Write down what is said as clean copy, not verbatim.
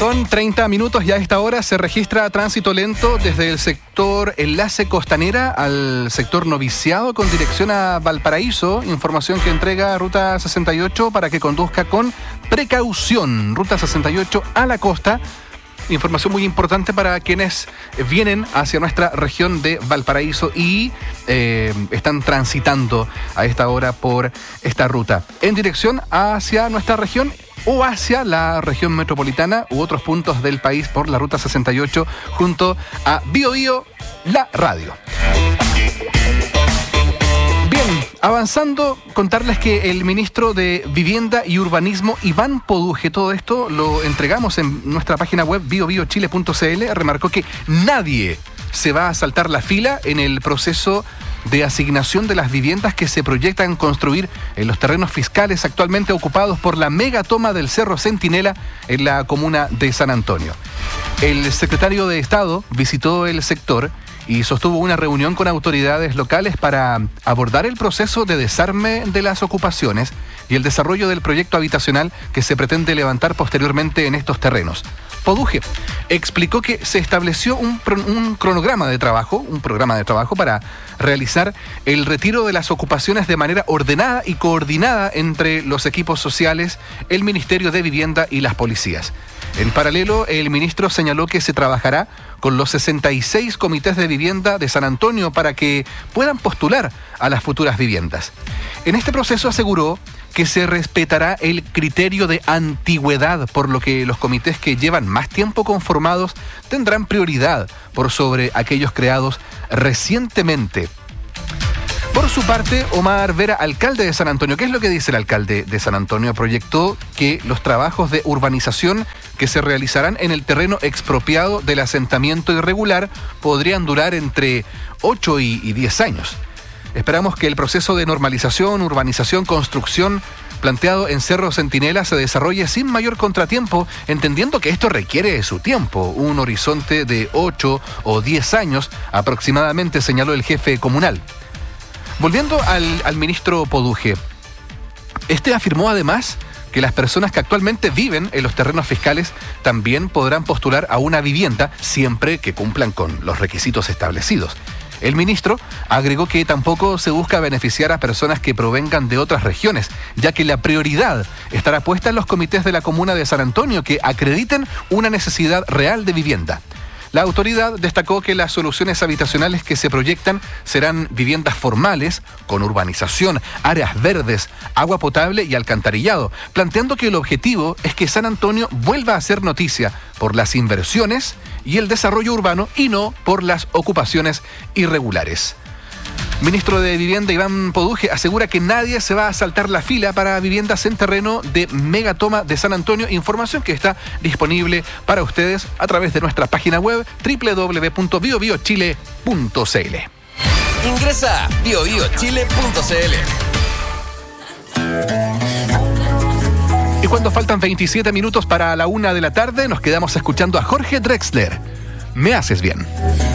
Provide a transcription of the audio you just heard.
Con 30 minutos ya a esta hora se registra tránsito lento desde el sector Enlace Costanera al sector Noviciado con dirección a Valparaíso. Información que entrega Ruta 68 para que conduzca con precaución. Ruta 68 a la costa. Información muy importante para quienes vienen hacia nuestra región de Valparaíso y están transitando a esta hora por esta ruta en dirección hacia nuestra región o hacia la región metropolitana u otros puntos del país por la Ruta 68 junto a Bio Bio, la radio. Bien, avanzando, contarles que el ministro de Vivienda y Urbanismo, Iván Poduje, todo esto lo entregamos en nuestra página web biobiochile.cl, remarcó que nadie se va a saltar la fila en el proceso de asignación de las viviendas que se proyectan construir en los terrenos fiscales actualmente ocupados por la megatoma del Cerro Centinela en la comuna de San Antonio. El secretario de Estado visitó el sector y sostuvo una reunión con autoridades locales para abordar el proceso de desarme de las ocupaciones y el desarrollo del proyecto habitacional que se pretende levantar posteriormente en estos terrenos. Poduje explicó que se estableció un programa de trabajo para realizar el retiro de las ocupaciones de manera ordenada y coordinada entre los equipos sociales, el Ministerio de Vivienda y las policías. En paralelo, el ministro señaló que se trabajará con los 66 comités de vivienda de San Antonio para que puedan postular a las futuras viviendas. En este proceso aseguró que se respetará el criterio de antigüedad, por lo que los comités que llevan más tiempo conformados tendrán prioridad por sobre aquellos creados recientemente. Por su parte, Omar Vera, alcalde de San Antonio, ¿qué es lo que dice el alcalde de San Antonio? Proyectó que los trabajos de urbanización que se realizarán en el terreno expropiado del asentamiento irregular podrían durar entre 8 y 10 años. Esperamos que el proceso de normalización, urbanización, construcción planteado en Cerro Centinela se desarrolle sin mayor contratiempo, entendiendo que esto requiere de su tiempo, un horizonte de 8 o 10 años aproximadamente, señaló el jefe comunal. Volviendo al ministro Poduje, este afirmó además que las personas que actualmente viven en los terrenos fiscales también podrán postular a una vivienda siempre que cumplan con los requisitos establecidos. El ministro agregó que tampoco se busca beneficiar a personas que provengan de otras regiones, ya que la prioridad estará puesta en los comités de la comuna de San Antonio que acrediten una necesidad real de vivienda. La autoridad destacó que las soluciones habitacionales que se proyectan serán viviendas formales, con urbanización, áreas verdes, agua potable y alcantarillado, planteando que el objetivo es que San Antonio vuelva a ser noticia por las inversiones y el desarrollo urbano y no por las ocupaciones irregulares. Ministro de Vivienda Iván Poduje asegura que nadie se va a saltar la fila para viviendas en terreno de megatoma de San Antonio. Información que está disponible para ustedes a través de nuestra página web www.biobiochile.cl. Ingresa a biobiochile.cl. Y cuando faltan 27 minutos para la 1 de la tarde, nos quedamos escuchando a Jorge Drexler. Me haces bien.